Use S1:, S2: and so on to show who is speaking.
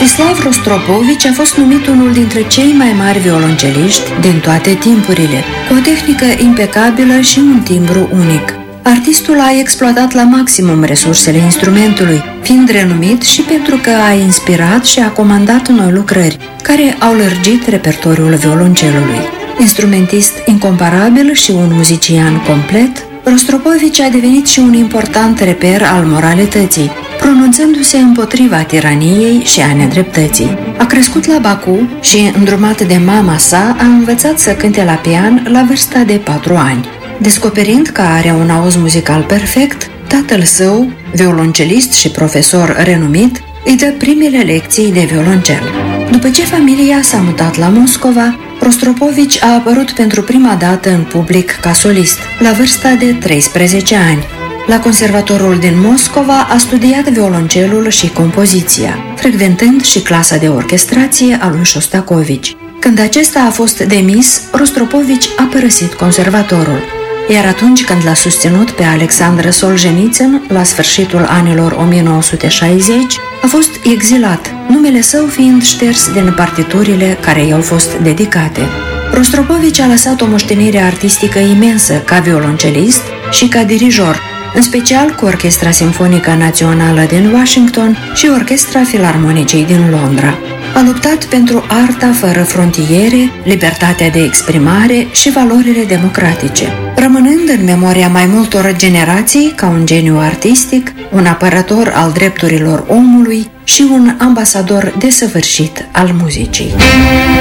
S1: Mstislav Rostropovich a fost numit unul dintre cei mai mari violonceliști din toate timpurile, cu o tehnică impecabilă și un timbru unic. Artistul a exploatat la maximum resursele instrumentului, fiind renumit și pentru că a inspirat și a comandat noi lucrări, care au lărgit repertoriul violoncelului. Instrumentist incomparabil și un muzician complet, Rostropovich a devenit și un important reper al moralității, pronunțându-se împotriva tiraniei și a nedreptății. A crescut la Baku și, îndrumat de mama sa, a învățat să cânte la pian la vârsta de 4 ani. Descoperind că are un auz muzical perfect, tatăl său, violoncelist și profesor renumit, îi dă primele lecții de violoncel. După ce familia s-a mutat la Moscova, Rostropovich a apărut pentru prima dată în public ca solist, la vârsta de 13 ani. La conservatorul din Moscova a studiat violoncelul și compoziția, frecventând și clasa de orchestrație a lui Shostakovich. Când acesta a fost demis, Rostropovich a părăsit conservatorul. Iar atunci când l-a susținut pe Alexandr Solzhenitsyn, la sfârșitul anilor 1960, a fost exilat, numele său fiind șters din partiturile care i-au fost dedicate. Rostropovich a lăsat o moștenire artistică imensă ca violoncelist și ca dirijor, în special cu Orchestra Simfonică Națională din Washington și Orchestra Filarmonicii din Londra. A luptat pentru arta fără frontiere, libertatea de exprimare și valorile democratice, rămânând în memoria mai multor generații ca un geniu artistic, un apărător al drepturilor omului și un ambasador desăvârșit al muzicii.